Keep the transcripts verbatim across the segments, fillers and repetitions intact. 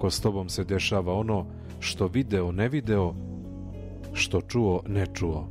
ako s tobom se dešava ono što video ne video, što čuo ne čuo.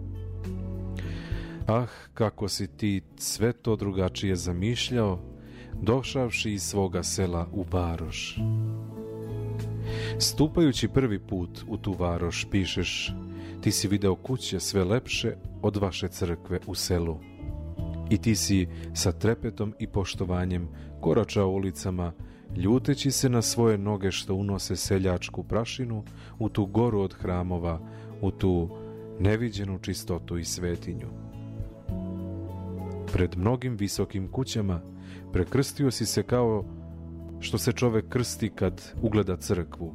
Ah, kako si ti sve to drugačije zamišljao, došavši iz svoga sela u varoš. Stupajući prvi put u tu varoš, pišeš, ti si video kuće sve lepše od vaše crkve u selu. I ti si sa trepetom i poštovanjem koračao ulicama, ljuteći se na svoje noge što unose seljačku prašinu u tu goru od hramova, u tu neviđenu čistotu i svetinju. Pred mnogim visokim kućama prekrstio si se kao što se čovek krsti kad ugleda crkvu.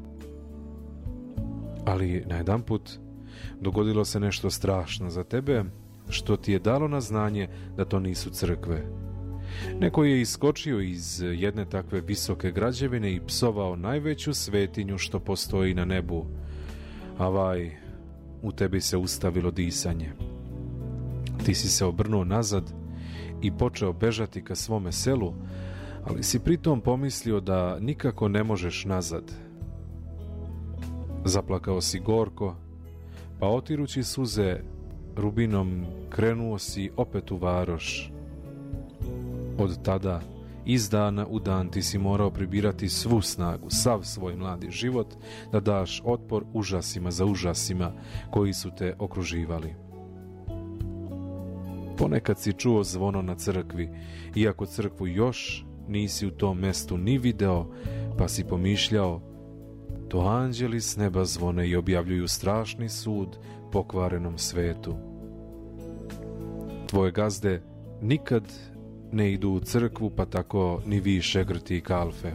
Ali najedanput dogodilo se nešto strašno za tebe, što ti je dalo na znanje da to nisu crkve. Neko je iskočio iz jedne takve visoke građevine i psovao najveću svetinju što postoji na nebu. Avaj, u tebi se ustavilo disanje. Ti si se obrnuo nazad i počeo bežati ka svome selu, ali si pritom pomislio da nikako ne možeš nazad. Zaplakao si gorko, pa otirući suze rubinom krenuo si opet u varoš. Od tada, iz dana u dan, ti si morao pribirati svu snagu, sav svoj mladi život, da daš otpor užasima za užasima koji su te okruživali. Ponekad si čuo zvono na crkvi, iako crkvu još nisi u tom mestu ni video, pa si pomišljao, to anđeli s neba zvone i objavljuju strašni sud pokvarenom svetu. Tvoje gazde nikad ne idu u crkvu, pa tako ni vi šegrti i kalfe.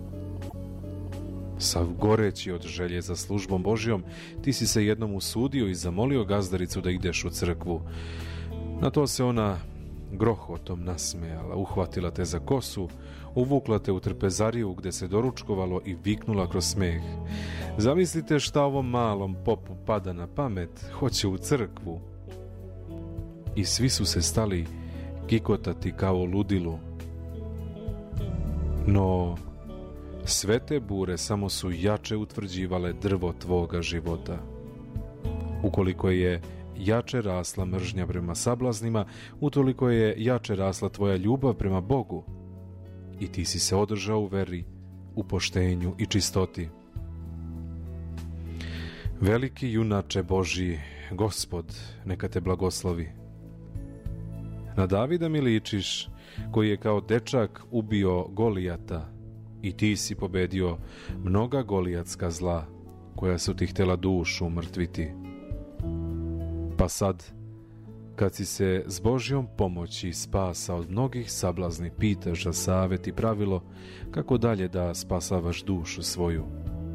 Sav goreći od želje za službom Božjom, ti si se jednom usudio i zamolio gazdaricu da ideš u crkvu. Na to se ona grohotom nasmejala, uhvatila te za kosu, uvukla te u trpezariju gde se doručkovalo i viknula kroz smeh. Zamislite šta ovom malom popu pada na pamet, hoće u crkvu. I svi su se stali kikotati kao ludilu. No, sve te bure samo su jače utvrđivale drvo tvoga života. Ukoliko je jače rasla mržnja prema sablaznima, utoliko je jače rasla tvoja ljubav prema Bogu. I ti si se održao u veri, u poštenju i čistoti. Veliki junače Božji, Gospod, neka te blagoslovi. Na Davida mi ličiš, koji je kao dečak ubio Golijata, i ti si pobedio mnoga golijatska zla, koja su ti htjela dušu umrtviti. Pa sad, kad si se s Božjom pomoći spasa od mnogih sablazni, pitaš za savet i pravilo kako dalje da spasavaš dušu svoju.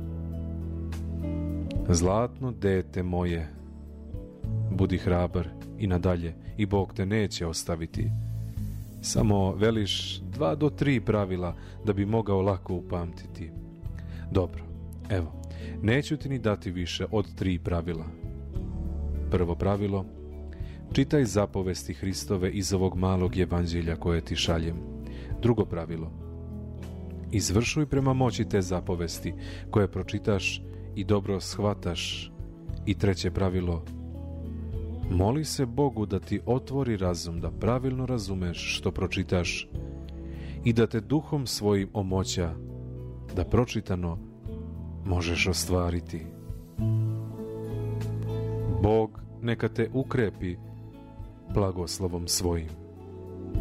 Zlatno dete moje, budi hrabar i nadalje, i Bog te neće ostaviti. Samo veliš dva do tri pravila da bi mogao lako upamtiti. Dobro, evo, neću ti ni dati više od tri pravila. Prvo pravilo, čitaj zapovesti Hristove iz ovog malog evanđelja koje ti šaljem. Drugo pravilo, izvršuj prema moći te zapovesti koje pročitaš i dobro shvataš. I treće pravilo, moli se Bogu da ti otvori razum, da pravilno razumeš što pročitaš i da te duhom svojim omoća, da pročitano možeš ostvariti. Bog neka te ukrepi blagoslovom svojim.